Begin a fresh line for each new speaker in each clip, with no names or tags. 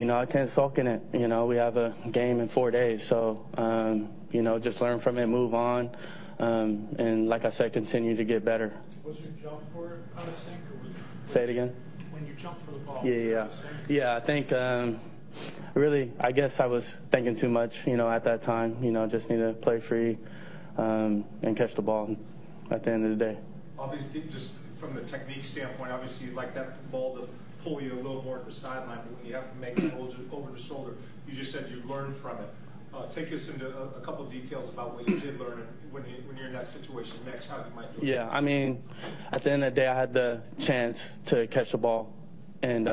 I can't sulk in it. We have a game in 4 days, so just learn from it, move on, and like I said, continue to get better.
Was your jump for it out of sync, or was
Say it again.
When you jumped for the ball?
Yeah. I think really, I guess I was thinking too much. At that time, just need to play free and catch the ball at the end of the day.
Obviously, just from the technique standpoint, obviously you'd like that ball to pull you a little more to the sideline, but when you have to make it over the shoulder, you just said you learned from it. Take us into a couple of details about what you did learn and when you're in that situation next, how you might do it.
Yeah, I mean, at the end of the day, I had the chance to catch the ball. And,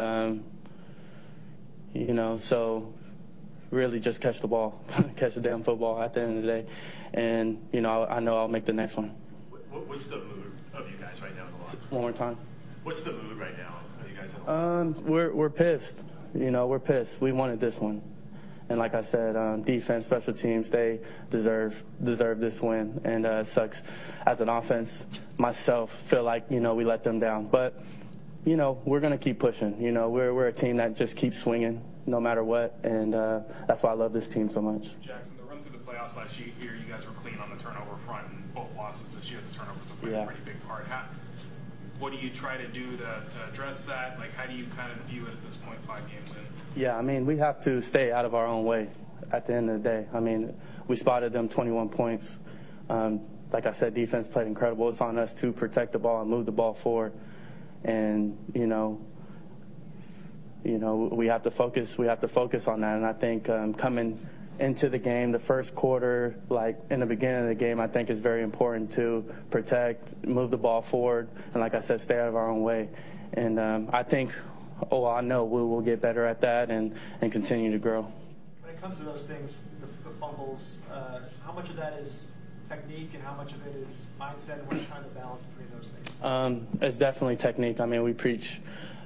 so really just catch the ball, catch the damn football at the end of the day. And, I know I'll make the next one.
What's the mood of you guys right now in the locker room?
One more time.
What's the mood right now of you guys in the locker room?
We're pissed. We're pissed. We wanted this one. And like I said, defense, special teams, they deserve this win. And it sucks as an offense, myself, feel like, we let them down. But, we're going to keep pushing. We're a team that just keeps swinging no matter what. And that's why I love this team so much.
Jackson, the run through the playoffs last year, you guys were clean on the turnover front, and both losses this year, the turnovers have played a pretty big part. What do you try to do to address that? Like, how do you kind of view it at this point, 5 games in?
Yeah, I mean, we have to stay out of our own way at the end of the day. I mean, we spotted them 21 points. Like I said, defense played incredible. It's on us to protect the ball and move the ball forward. And, we have to focus. We have to focus on that. And I think coming into the game, the first quarter, like in the beginning of the game, I think is very important to protect, move the ball forward, and like I said, stay out of our own way. And I think, I know we will get better at that and continue to grow.
When it comes to those things, the fumbles, how much of that is technique and how much of it is mindset, and what's kind of the balance between those things?
It's definitely technique. I mean, we preach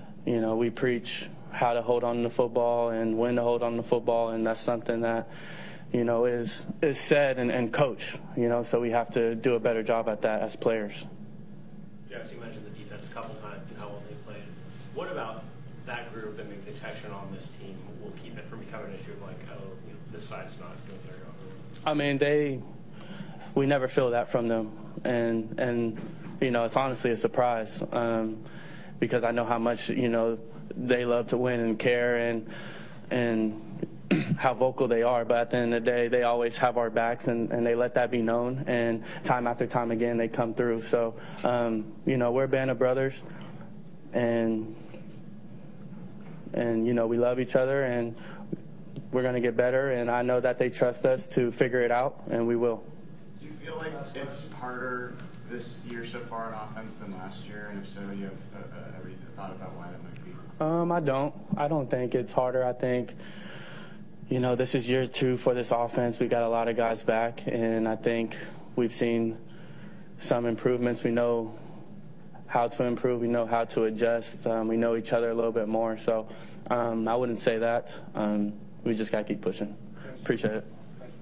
how to hold on to the football and when to hold on to the football, and that's something that, is said and coached, so we have to do a better job at that as players.
Jackson, you mentioned the defense a couple times and how well they played. What about that group and the protection on this team will keep it from becoming an issue of this side's not doing very well?
I mean, we never feel that from them, and it's honestly a surprise because I know how much, they love to win and care and how vocal they are, but at the end of the day, they always have our backs and they let that be known, and time after time again, they come through. So, we're a band of brothers, and we love each other, and we're going to get better, and I know that they trust us to figure it out, and we will.
Do you feel like it's harder this year so far on offense than last year, and if so, you have a thought about why that might be?
I don't think it's harder. I think, this is year 2 for this offense. We got a lot of guys back, and I think we've seen some improvements. We know how to improve. We know how to adjust. We know each other a little bit more. So I wouldn't say that. We just got to keep pushing. Appreciate it.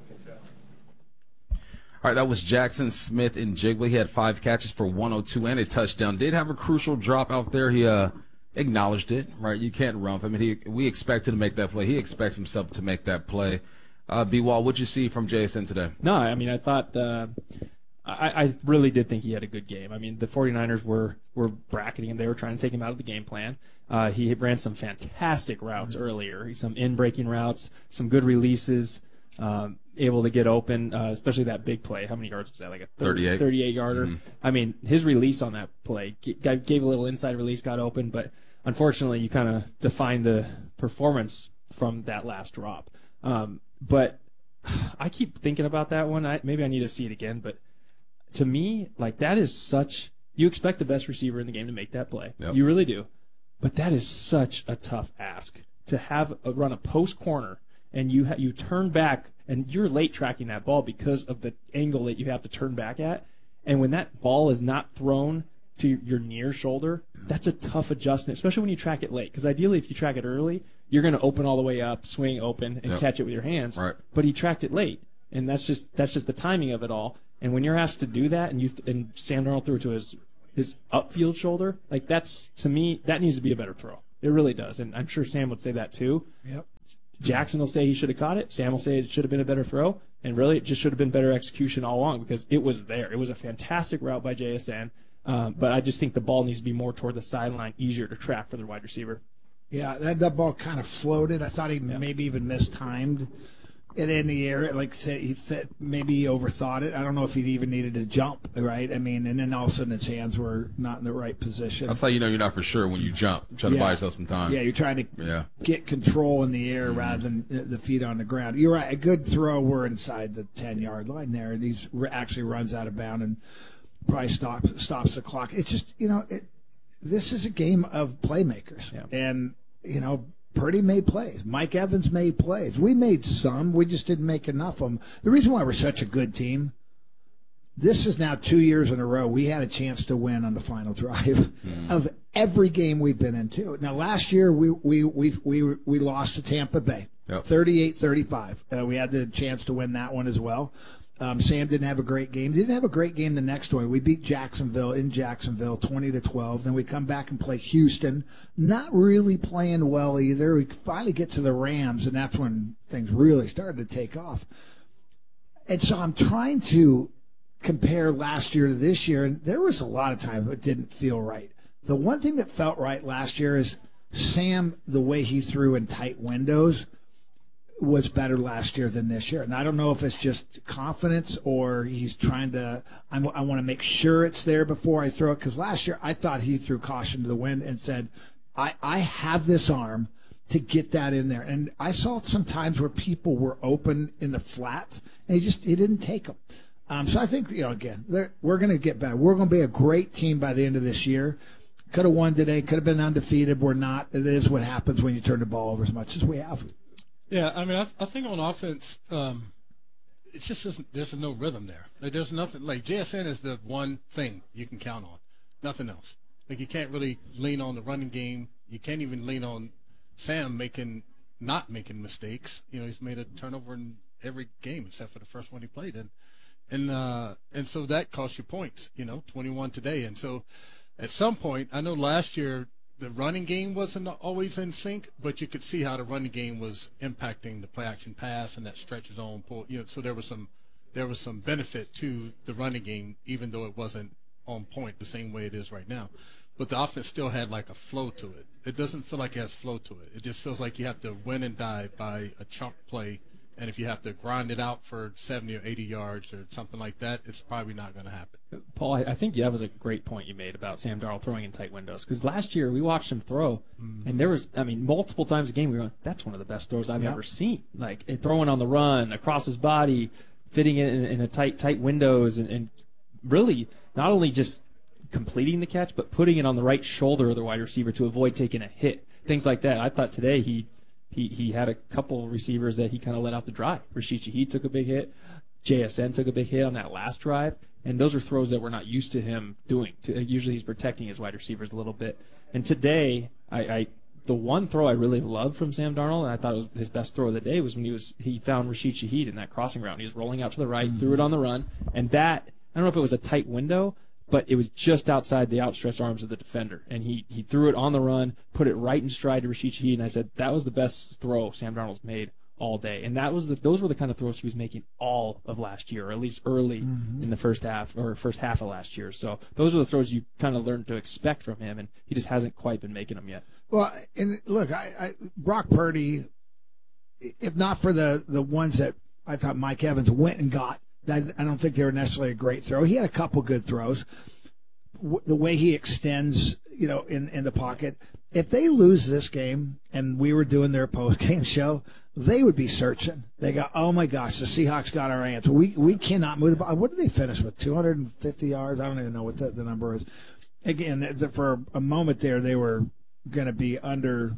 All right, that was Jackson Smith-Njigba. He had 5 catches for 102 and a touchdown. Did have a crucial drop out there. He acknowledged it, right? You can't run from it. We expect him to make that play. He expects himself to make that play. B-Wall, what'd you see from JSN today?
No, I mean, I thought I really did think he had a good game. I mean, the 49ers were bracketing him. They were trying to take him out of the game plan. He ran some fantastic routes earlier, some in-breaking routes, some good releases, able to get open, especially that big play. How many yards was that? Like a 38-yarder. Mm-hmm. I mean, his release on that play gave a little inside release, got open, but unfortunately you kind of defined the performance from that last drop. But I keep thinking about that one. Maybe I need to see it again, but to me, that is such – you expect the best receiver in the game to make that play. Yep. You really do. But that is such a tough ask to run a post corner and you turn back and you're late tracking that ball because of the angle that you have to turn back at. And when that ball is not thrown to your near shoulder, that's a tough adjustment, especially when you track it late. Because ideally, if you track it early, you're going to open all the way up, swing open, and catch it with your hands. Right. But he tracked it late, and that's just the timing of it all. And when you're asked to do that, and Sam Darnold threw it to his upfield shoulder, that's, to me, that needs to be a better throw. It really does, and I'm sure Sam would say that too.
Yep.
Jackson will say he should have caught it. Sam will say it should have been a better throw. And really, it just should have been better execution all along because it was there. It was a fantastic route by JSN. But I just think the ball needs to be more toward the sideline, easier to track for the wide receiver.
Yeah, that ball kind of floated. I thought he maybe even mistimed it in the air. Like he said, maybe he overthought it. I don't know if he even needed to jump, right? I mean, and then all of a sudden his hands were not in the right position.
That's how you know you're not for sure when you jump. Try to buy yourself some time.
Yeah, you're trying to get control in the air rather than the feet on the ground. You're right. A good throw, we're inside the 10-yard line there, and he actually runs out of bounds and probably stops the clock. It's just, this is a game of playmakers. Yeah. And, Purdy made plays. Mike Evans made plays. We made some. We just didn't make enough of them. The reason why we're such a good team, this is now 2 years in a row we had a chance to win on the final drive of every game we've been into. Now, last year we lost to Tampa Bay, 38-35. We had the chance to win that one as well. Sam didn't have a great game. Didn't have a great game the next one. We beat Jacksonville in Jacksonville 20-12. Then we come back and play Houston. Not really playing well either. We finally get to the Rams, and that's when things really started to take off. And so I'm trying to compare last year to this year, and there was a lot of times it didn't feel right. The one thing that felt right last year is Sam, the way he threw in tight windows, was better last year than this year. And I don't know if it's just confidence or he's trying to I want to make sure it's there before I throw it. Because last year I thought he threw caution to the wind and said, I have this arm to get that in there. And I saw some times where people were open in the flats, and he didn't take them. So I think, again, we're going to get better. We're going to be a great team by the end of this year. Could have won today. Could have been undefeated. We're not. It is what happens when you turn the ball over as much as we have.
Yeah, I mean, I think on offense, it just isn't. There's no rhythm there. Like, there's nothing. Like JSN is the one thing you can count on. Nothing else. Like you can't really lean on the running game. You can't even lean on Sam not making mistakes. He's made a turnover in every game except for the first one he played in, and so that costs you points. 21 today, and so at some point, I know last year the running game wasn't always in sync, but you could see how the running game was impacting the play action pass and that stretch zone pull. So there was some benefit to the running game, even though it wasn't on point the same way it is right now. But the offense still had like a flow to it. It doesn't feel like it has flow to it. It just feels like you have to win and die by a chunk play. And if you have to grind it out for 70 or 80 yards or something like that, it's probably not going to happen.
Paul, I think that was a great point you made about Sam Darnold throwing in tight windows. Because last year we watched him throw, and there was, multiple times a game we were going, that's one of the best throws I've ever seen. Like throwing on the run, across his body, fitting it in a tight windows, and really not only just completing the catch, but putting it on the right shoulder of the wide receiver to avoid taking a hit. Things like that. I thought today he had a couple receivers that he kind of let out the drive. Rashid Shaheed took a big hit. JSN took a big hit on that last drive. And those are throws that we're not used to him doing. Usually he's protecting his wide receivers a little bit. And today, the one throw I really loved from Sam Darnold, and I thought it was his best throw of the day, was when he found Rashid Shaheed in that crossing route. He was rolling out to the right, threw it on the run. And that, I don't know if it was a tight window, but it was just outside the outstretched arms of the defender. And he threw it on the run, put it right in stride to Rashid Shaheed, and I said, that was the best throw Sam Darnold's made all day. And those were the kind of throws he was making all of last year, or at least early in the first half of last year. So those are the throws you kind of learned to expect from him, and he just hasn't quite been making them yet.
Well, and look, Brock Purdy, if not for the ones that I thought Mike Evans went and got, I don't think they were necessarily a great throw. He had a couple good throws. The way he extends, in the pocket. If they lose this game and we were doing their post-game show, they would be searching. They go, oh, my gosh, the Seahawks got our answer. We cannot move the ball. What did they finish with, 250 yards? I don't even know what the number is. Again, for a moment there, they were going to be under,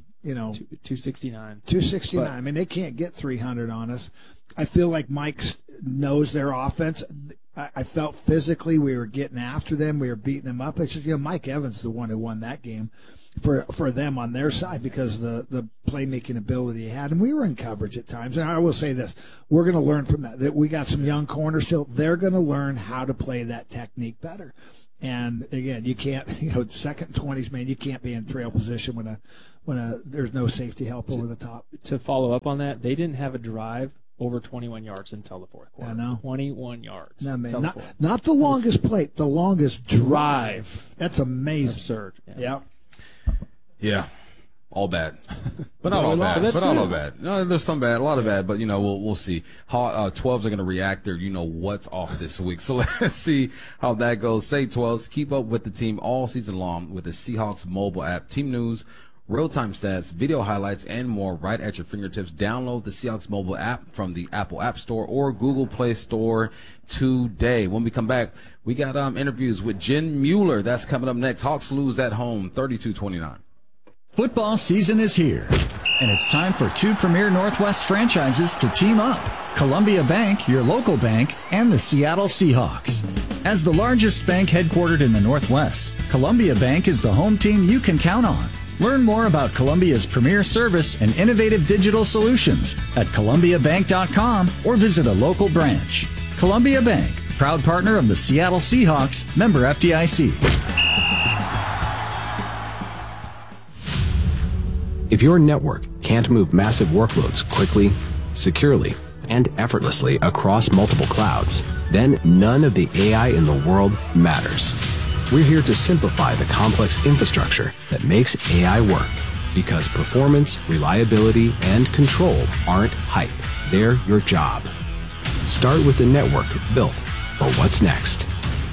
269.
269. I mean, they can't get 300 on us. I feel like Mike knows their offense. I felt physically we were getting after them. We were beating them up. It's just, Mike Evans is the one who won that game for them on their side because of the playmaking ability he had. And we were in coverage at times. And I will say this, we're going to learn from that we got some young corners still. They're going to learn how to play that technique better. And, again, you can't, second and 20s, man, you can't be in trail position when there's no safety help over the top.
To follow up on that, they didn't have a drive over 21 yards until the fourth quarter.
I know.
21 yards.
No, man, not the longest plate, the longest drive. That's amazing.
Absurd.
Yeah. All bad, but not all bad. But not all bad. No, there's some bad, a lot of bad. But we'll see how 12s are going to react. They're what's off this week. So let's see how that goes. Say 12s, keep up with the team all season long with the Seahawks mobile app. Team news, real-time stats, video highlights, and more right at your fingertips. Download the Seahawks mobile app from the Apple App Store or Google Play Store today. When we come back, we got interviews with Jen Mueller. That's coming up next. Hawks lose at home, 32-29.
Football season is here, and it's time for two premier Northwest franchises to team up. Columbia Bank, your local bank, and the Seattle Seahawks. As the largest bank headquartered in the Northwest, Columbia Bank is the home team you can count on. Learn more about Columbia's premier service and innovative digital solutions at columbiabank.com or visit a local branch. Columbia Bank, proud partner of the Seattle Seahawks, member FDIC.
If your network can't move massive workloads quickly, securely, and effortlessly across multiple clouds, then none of the AI in the world matters. We're here to simplify the complex infrastructure that makes AI work, because performance, reliability, and control aren't hype. They're your job. Start with the network built for what's next.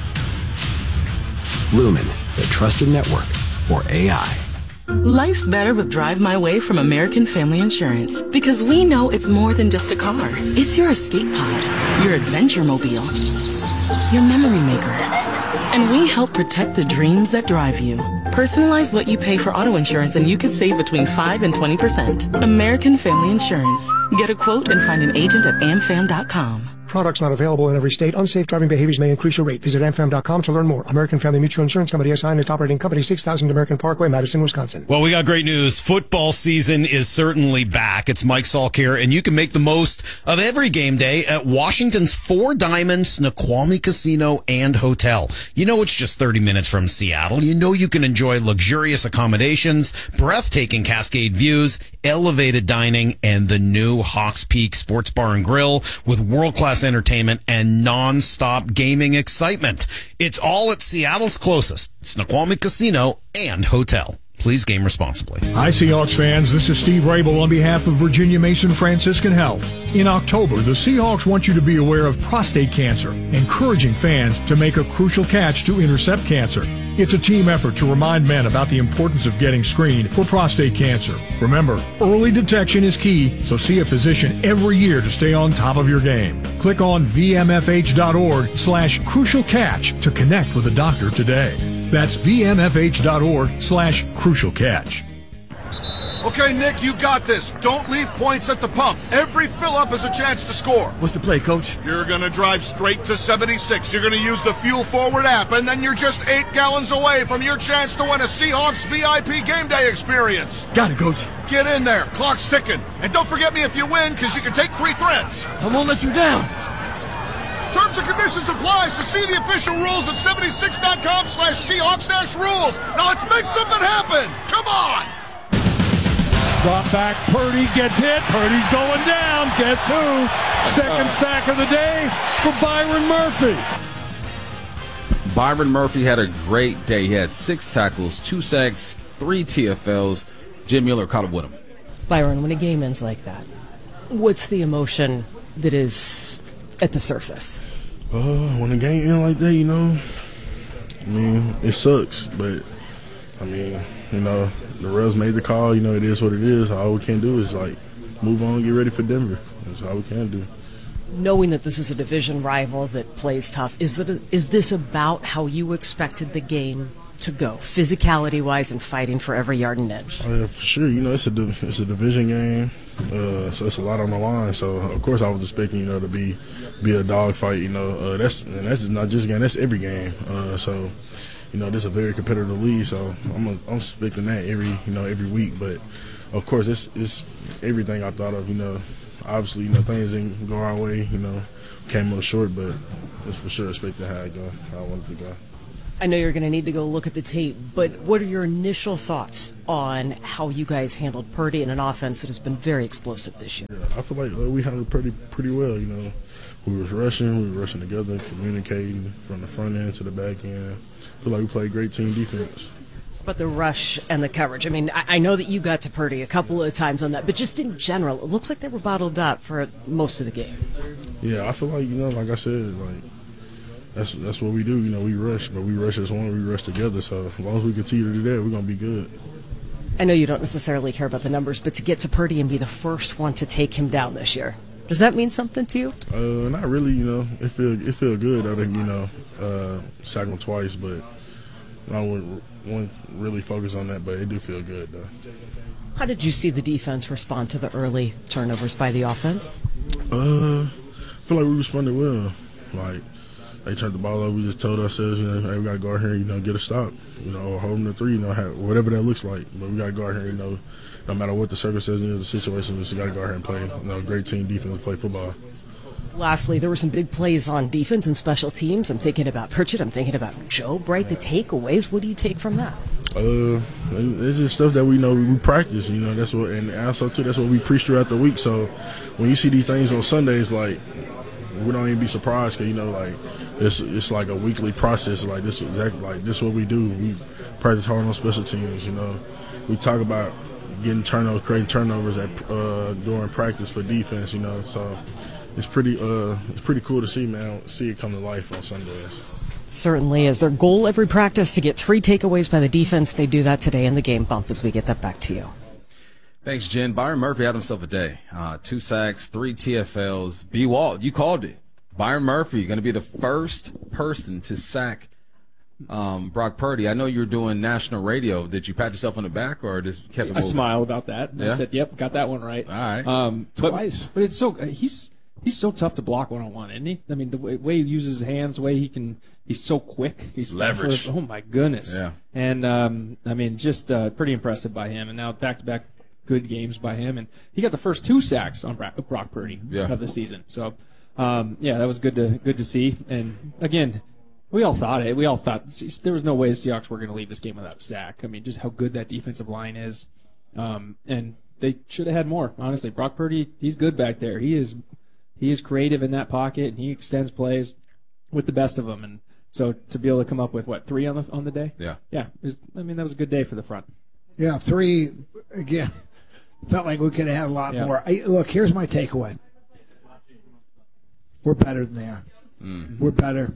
Lumen, the trusted network for AI.
Life's better with Drive My Way from American Family Insurance, because we know it's more than just a car. It's your escape pod, your adventure mobile, your memory maker. And we help protect the dreams that drive you. Personalize what you pay for auto insurance and you could save between 5 and 20%. American Family Insurance. Get a quote and find an agent at amfam.com.
Products not available in every state. Unsafe driving behaviors may increase your rate. Visit amfam.com to learn more. American Family Mutual Insurance Company SI and its operating company, 6000 American Parkway, Madison, Wisconsin.
Well, we got great news. Football season is certainly back. It's Mike Salk here, and you can make the most of every game day at Washington's Four Diamond Snoqualmie Casino and Hotel. You know it's just 30 minutes from Seattle. You know you can enjoy luxurious accommodations, breathtaking Cascade views, elevated dining, and the new Hawks Peak Sports Bar and Grill with world-class entertainment and non-stop gaming excitement. It's all at Seattle's closest, Snoqualmie Casino and Hotel. Please game responsibly.
Hi, Seahawks fans. This is Steve Rabel on behalf of Virginia Mason Franciscan Health. In October, the Seahawks want you to be aware of prostate cancer, encouraging fans to make a crucial catch to intercept cancer. It's a team effort to remind men about the importance of getting screened for prostate cancer. Remember, early detection is key, so see a physician every year to stay on top of your game. Click on vmfh.org/crucial catch to connect with a doctor today. That's vmfh.org/crucial catch.
Okay, Nick, you got this. Don't leave points at the pump. Every fill-up is a chance to score.
What's the play, Coach?
You're going to drive straight to 76. You're going to use the Fuel Forward app, and then you're just 8 gallons away from your chance to win a Seahawks VIP game day experience.
Got it, Coach.
Get in there. Clock's ticking. And don't forget me if you win, because you can take free threads.
I won't let you down.
Terms and conditions apply, so see the official rules at 76.com/Seahawks-rules. Now let's make something happen. Come on.
Drop back, Purdy gets hit. Purdy's going down. Guess who? Second sack of the day for Byron Murphy.
Byron Murphy had a great day. He had 6 tackles, 2 sacks, 3 TFLs. Jim Mueller caught up with him.
Byron, when a game ends like that, what's the emotion that is at the surface?
When a game ends like that, I mean, it sucks, but the refs made the call. It is what it is. All we can do is move on and get ready for Denver. That's all we can do.
Knowing that this is a division rival that plays tough, is this about how you expected the game to go, physicality-wise and fighting for every yard and inch?
Oh, yeah, for sure. It's a division game, so it's a lot on the line. So of course I was expecting to be a dogfight. That's not just a game. That's every game. So this is a very competitive league. So I'm expecting that every week. But of course it's everything I thought of. Obviously things didn't go our way. Came a little short, but it's for sure expected how I wanted to go.
I know you're going to need to go look at the tape, but what are your initial thoughts on how you guys handled Purdy in an offense that has been very explosive this year?
Yeah, I feel like we handled pretty well. You know, we were rushing together, communicating from the front end to the back end. I feel like we played great team defense.
But the rush and the coverage, I mean, I know that you got to Purdy a couple of times on that, but just in general, it looks like they were bottled up for most of the game.
Yeah, I feel like, like I said, like that's what we do. You know, we rush, but we rush as one, we rush together. So as long as we continue to do that, we're going to be good.
I know you don't necessarily care about the numbers, but to get to Purdy and be the first one to take him down this year, does that mean something to you?
Not really, It feel good. I think, sack him twice, but I wouldn't really focus on that, but it do feel good, though.
How did you see the defense respond to the early turnovers by the offense?
I feel like we responded well. Like, they turned the ball over, we just told ourselves, hey, we got to go out here and, get a stop, or hold them to three, whatever that looks like. But we got to go out here, no matter what the circumstances is, the situation, we just got to go out here and play, great team defense, play football.
Lastly, there were some big plays on defense and special teams. I'm thinking about Pritchett. I'm thinking about Jobe, right? The takeaways. What do you take from that?
It's just stuff that we know we practice. That's what, and also too, that's what we preach throughout the week. So when you see these things on Sundays, like we don't even be surprised because it's like a weekly process. Like this, exactly like this, what we do. We practice hard on special teams. We talk about getting turnovers, creating turnovers during practice for defense. So. It's pretty cool to see, man. See it come to life on Sundays.
Certainly is. Their goal every practice to get 3 takeaways by the defense. They do that today in the game bump as we get that back to you.
Thanks, Jen. Byron Murphy had himself a day. 2 sacks, 3 TFLs. B. Walt, you called it. Byron Murphy going to be the first person to sack Brock Purdy. I know you're doing national radio. Did you pat yourself on the back or just kept it moving?
I smiled about that.
Yeah?
I said, yep, got that one right.
All right.
Twice. But it's so he's so tough to block one-on-one, isn't he? I mean, the way he uses his hands, the way he's so quick. He's
leverage.
Oh my goodness.
Yeah.
And I mean, just pretty impressive by him. And now back-to-back good games by him, and he got the first 2 sacks on Brock Purdy of the season. So, that was good to see. And again, we all thought there was no way the Seahawks were going to leave this game without a sack. I mean, just how good that defensive line is, and they should have had more. Honestly, Brock Purdy, he's good back there. He is creative in that pocket, and he extends plays with the best of them. And so to be able to come up with 3 on the day, yeah, that was a good day for the front.
Yeah, 3 again. Felt like we could have had a lot more. Look, here's my takeaway. We're better than they are. We're better.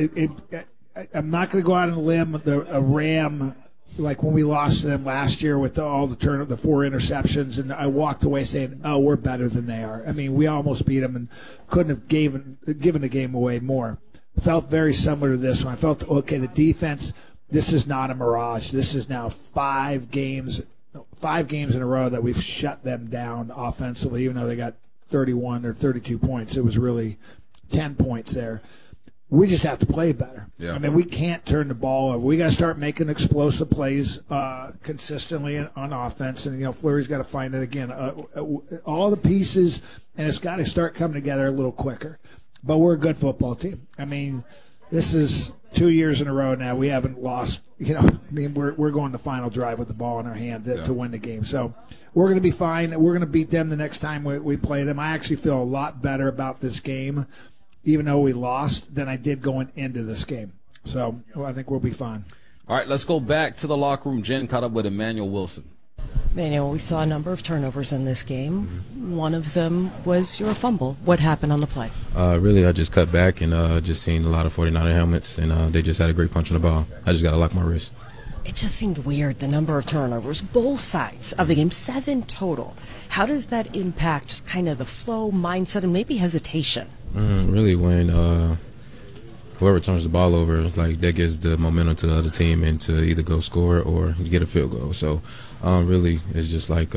I'm not going to go out on a limb. A Ram, like when we lost to them last year with all the 4 interceptions, and I walked away saying, "Oh, we're better than they are." I mean, we almost beat them and couldn't have given the game away more. Felt very similar to this one. I felt okay. The defense. This is not a mirage. This is now 5 games in a row that we've shut them down offensively, even though they got 31 or 32 points. It was really 10 points there. We just have to play better.
Yeah.
I mean, we can't turn the ball over. We got to start making explosive plays consistently on offense. And, Fleury's got to find it again. All the pieces, and it's got to start coming together a little quicker. But we're a good football team. I mean, this is 2 years in a row now. We haven't lost. We're going the final drive with the ball in our hand to win the game. So we're going to be fine. We're going to beat them the next time we play them. I actually feel a lot better about this game, even though we lost, than I did going into this game. So I think we'll be fine.
All right, let's go back to the locker room. Jen caught up with Emmanuel Wilson.
Manuel, we saw a number of turnovers in this game. One of them was your fumble. What happened on the play?
Really, I just cut back and just seen a lot of 49er helmets, and they just had a great punch on the ball. I just got to lock my wrist.
It just seemed weird, the number of turnovers, both sides of the game, 7 total. How does that impact just kind of the flow, mindset, and maybe hesitation?
Really, when whoever turns the ball over, like that gives the momentum to the other team and to either go score or get a field goal. So really, it's just like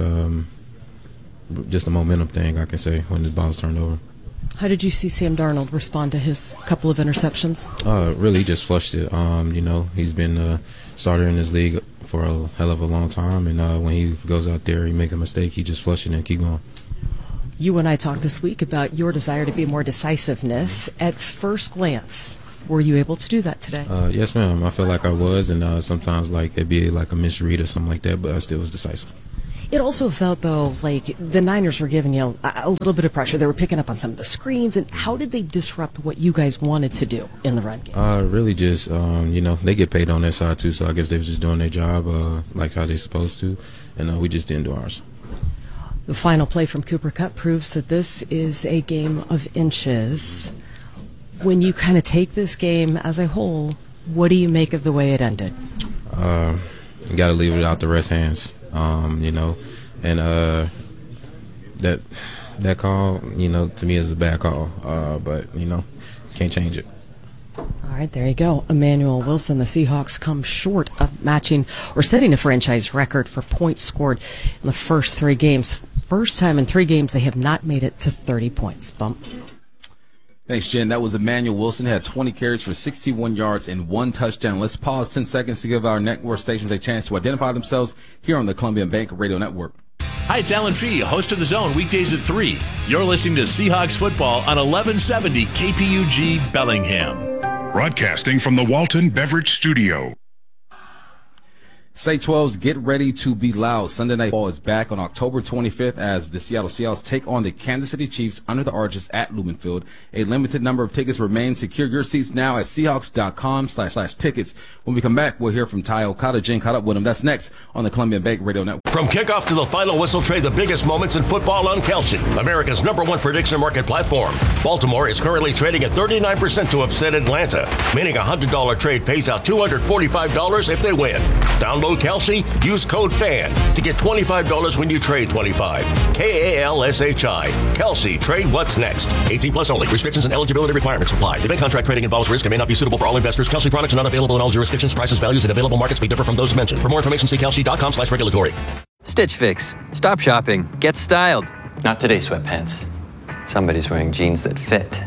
just a momentum thing, I can say, when the ball's turned over.
How did you see Sam Darnold respond to his couple of interceptions?
Really, just flushed it. He's been a starter in this league for a hell of a long time, and when he goes out there, he make a mistake, he just flush it and keep going.
You and I talked this week about your desire to be more decisiveness. At first glance, Were you able to do that today?
Yes, ma'am. I feel like I was, and sometimes like it'd be like a misread or something like that, but I still was decisive.
It also felt, though, like the Niners were giving you a little bit of pressure. They were picking up on some of the screens. And how did they disrupt what you guys wanted to do in the run game?
Really just, they get paid on their side, too, so I guess they were just doing their job like how they're supposed to, and we just didn't do ours.
The final play from Cooper Kupp proves that this is a game of inches. When you kind of take this game as a whole, what do you make of the way it ended?
You got to leave it out the refs' hands. And that call, to me is a bad call, but, can't change it.
All right, there you go. Emmanuel Wilson, the Seahawks come short of matching or setting a franchise record for points scored in the first 3 games. First time in 3 games they have not made it to 30 points. Bump.
Thanks, Jen. That was Emmanuel Wilson. He had 20 carries for 61 yards and 1 touchdown. Let's pause 10 seconds to give our network stations a chance to identify themselves here on the Columbia Bank Radio Network.
Hi, it's Alan Fee, host of The Zone, weekdays at 3. You're listening to Seahawks football on 1170 KPUG Bellingham.
Broadcasting from the Walton Beverage Studio.
Say 12s, get ready to be loud. Sunday Night Football is back on October 25th as the Seattle Seahawks take on the Kansas City Chiefs under the arches at Lumen Field. A limited number of tickets remain. Secure your seats now at Seahawks.com/tickets. When we come back, we'll hear from Ty Okada. Jen caught up with him. That's next on the Columbia Bank Radio Network.
From kickoff to the final whistle, trade the biggest moments in football on Kelsey, America's #1 prediction market platform. Baltimore is currently trading at 39% to upset Atlanta, meaning a $100 trade pays out $245 if they win. Download Kelsey, use code FAN to get $25 when you trade 25. KALSHI. Kelsey, trade what's next. 18 plus only. Restrictions and eligibility requirements apply. Event contract trading involves risk and may not be suitable for all investors. Kelsey products are not available in all jurisdictions. Prices, values, and available markets may differ from those mentioned. For more information, see kelsey.com/regulatory.
Stitch Fix. Stop shopping. Get styled. Not today, sweatpants. Somebody's wearing jeans that fit.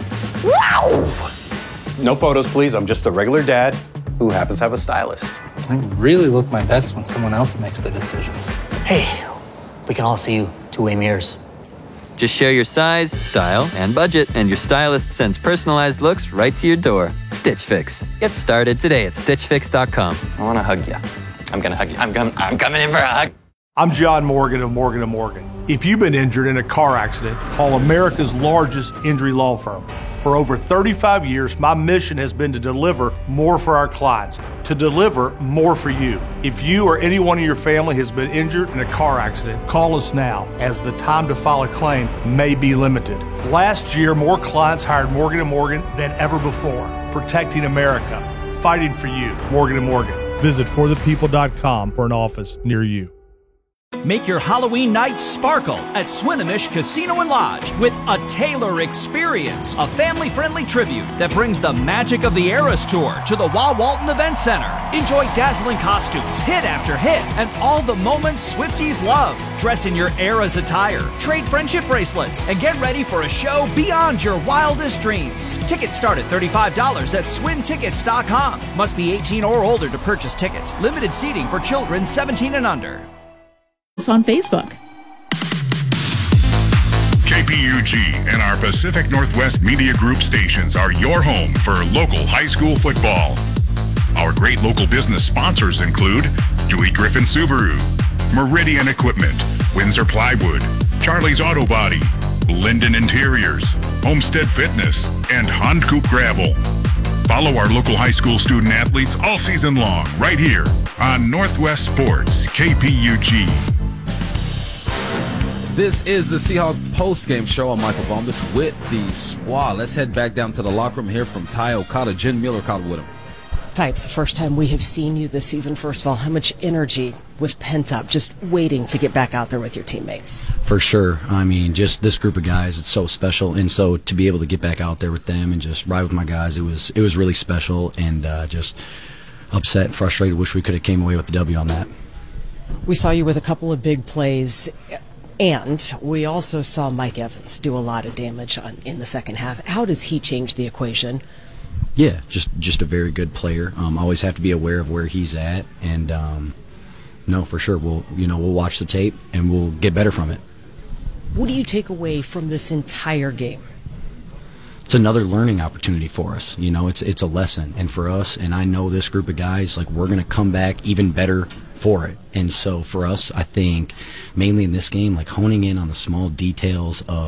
Wow! No photos, please. I'm just a regular dad who happens to have a stylist.
I really look my best when someone else makes the decisions.
Hey, we can all see you two-way mirrors.
Just share your size, style, and budget, and your stylist sends personalized looks right to your door. Stitch Fix. Get started today at StitchFix.com. I want to hug you. I'm going to hug you. I'm coming in for a hug.
I'm John Morgan of Morgan & Morgan. If you've been injured in a car accident, call America's largest injury law firm. For over 35 years, my mission has been to deliver more for our clients, to deliver more for you. If you or anyone in your family has been injured in a car accident, call us now, as the time to file a claim may be limited. Last year, more clients hired Morgan & Morgan than ever before, protecting America, fighting for you. Morgan & Morgan. Visit forthepeople.com for an office near you.
Make your Halloween night sparkle at Swinomish Casino and Lodge with a Taylor Experience, a family-friendly tribute that brings the magic of the Eras Tour to the Wah Walton Event Center. Enjoy dazzling costumes, hit after hit, and all the moments Swifties love. Dress in your Eras attire, trade friendship bracelets, and get ready for a show beyond your wildest dreams. Tickets start at $35 at swintickets.com. Must be 18 or older to purchase tickets. Limited seating for children 17 and under.
On Facebook.
KPUG and our Pacific Northwest Media Group stations are your home for local high school football. Our great local business sponsors include Dewey Griffin Subaru, Meridian Equipment, Windsor Plywood, Charlie's Auto Body, Linden Interiors, Homestead Fitness, and Honcoop Gravel. Follow our local high school student athletes all season long right here on Northwest Sports, KPUG.
This is the Seahawks post-game show. I'm Michael Bombas with the squad. Let's head back down to the locker room here from Ty Okada. Jen Mueller caught with him.
Ty, it's the first time we have seen you this season. First of all, how much energy was pent up just waiting to get back out there with your teammates?
For sure. I mean, just this group of guys, it's so special. And so to be able to get back out there with them and just ride with my guys, it was really special, and just upset and frustrated. Wish we could have came away with the W on that.
We saw you with a couple of big plays. And we also saw Mike Evans do a lot of damage in the second half. How does he change the equation?
Yeah, just a very good player. Always have to be aware of where he's at, and no, for sure we'll watch the tape and we'll get better from it.
What do you take away from this entire game?
it's another learning opportunity for us. You know, it's a lesson, and for us, and I know this group of guys, like, we're going to come back even better for it. And so for us, I think mainly in this game, like, honing in on the small details of